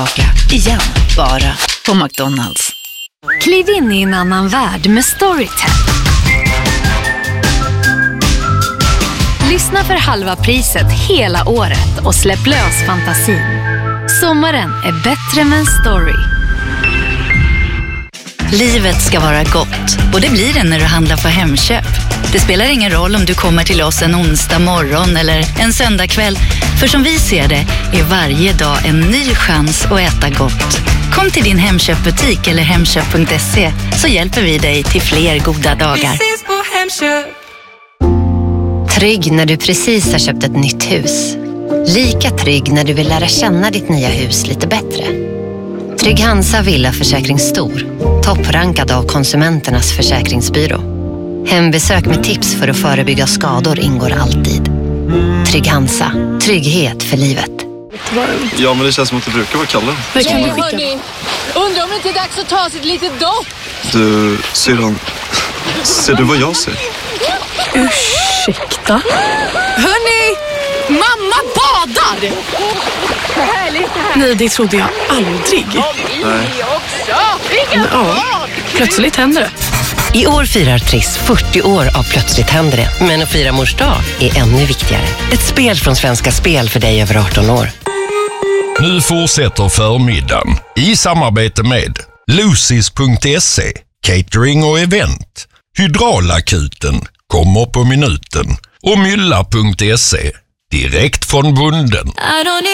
Igen, bara på McDonald's. Kliv in i en annan värld med Storytel. Lyssna för halva priset hela året och släpp lös fantasin. Sommaren är bättre med en story. Livet ska vara gott, och det blir det när du handlar på Hemköp. Det spelar ingen roll om du kommer till oss en onsdag morgon eller en söndag kväll. För som vi ser det är varje dag en ny chans att äta gott. Kom till din Hemköpbutik eller hemköp.se så hjälper vi dig till fler goda dagar. Vi ses på Hemköp. Trygg när du precis har köpt ett nytt hus. Lika trygg när du vill lära känna ditt nya hus lite bättre. Trygg Hansa Villaförsäkring Stor. Topprankad av Konsumenternas försäkringsbyrå. Hembesök med tips för att förebygga skador ingår alltid. Trygg Hansa. Trygghet för livet. Ja, men det känns som att det brukar vara Kalle. Vad kan du skicka? Undrar om det inte är dags att ta sig ett litet dopp. Du, syrran. Ser du vad jag ser? Ursäkta? Hörni! Mamma badar! Härligt det här. Nej, det trodde jag aldrig. Nej. Ja, plötsligt händer det. I år firar Triss 40 år av Plötsligt händer det. Men att fira mors dag är ännu viktigare. Ett spel från Svenska Spel för dig över 18 år. Nu fortsätter förmiddagen i samarbete med Lucis.se, catering och event. Hydraulakuten kommer på minuten. Och Mylla.se, direkt från bunden.